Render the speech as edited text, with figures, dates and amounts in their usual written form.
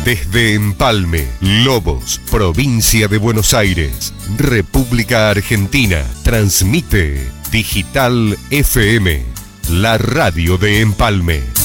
Desde Empalme, Lobos, provincia de Buenos Aires, República Argentina, transmite Digital FM, la radio de Empalme.